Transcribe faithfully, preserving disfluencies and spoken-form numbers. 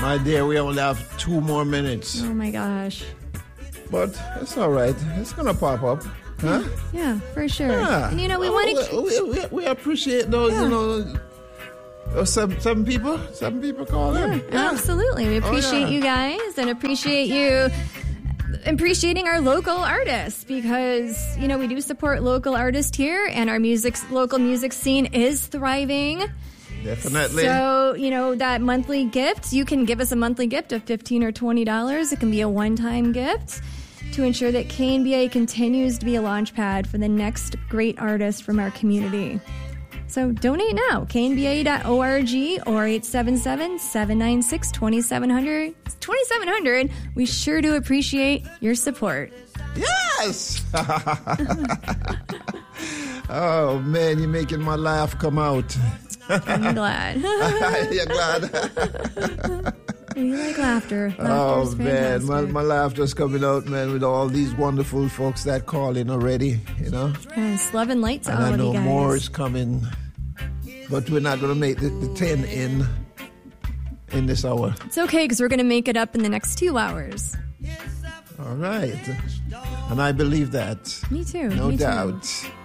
My dear, we only have two more minutes. Oh, my gosh. But it's all right. It's going to pop up. Huh? Yeah, for sure. Yeah. And, you know, we Oh, want to... we, we, we appreciate those, Yeah. you know... Oh, some, some people, some people call Yeah, in. absolutely. We appreciate Oh, yeah. you guys and appreciate you appreciating our local artists because, you know, we do support local artists here and our music, local music scene is thriving. Definitely. So, you know, that monthly gift, you can give us a monthly gift of fifteen dollars or twenty dollars. It can be a one-time gift to ensure that K N B A continues to be a launch pad for the next great artist from our community. So donate now, K N B A dot org or eight seven seven, seven nine six, two seven zero zero. twenty-seven hundred. We sure do appreciate your support. Yes! Oh, man, you're making my laugh come out. I'm glad. You're glad? We like laughter. Oh, Laughter's man, my, fantastic. my laughter's coming out, man, with all these wonderful folks that call in already, you know? Yes, love and light to And all I of know you guys. more is coming, but we're not going to make the, the ten in in this hour. It's okay because we're going to make it up in the next two hours. All right. And I believe that. Me too. No me too. doubt.